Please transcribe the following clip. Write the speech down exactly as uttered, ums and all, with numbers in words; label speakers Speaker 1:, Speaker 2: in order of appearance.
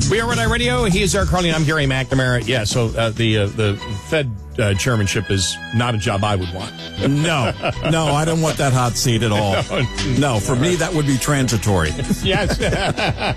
Speaker 1: We are Red Eye Radio. He is Eric Carly. I'm Gary McNamara. Yeah, so uh, the uh, the Fed uh, chairmanship is not a job I would want.
Speaker 2: No, no, I don't want that hot seat at all. No, for me, that would be transitory.
Speaker 1: Yes.